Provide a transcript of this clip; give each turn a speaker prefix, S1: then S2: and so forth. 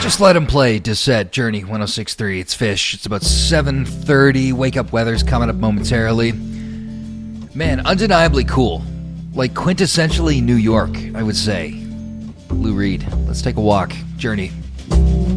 S1: Just let him play. Dissette, Journey, 106.3. It's Fish. It's about 7:30. Wake up weather's coming up momentarily. Man, undeniably cool. Like quintessentially New York, I would say. Lou Reed. Let's take a walk. Journey.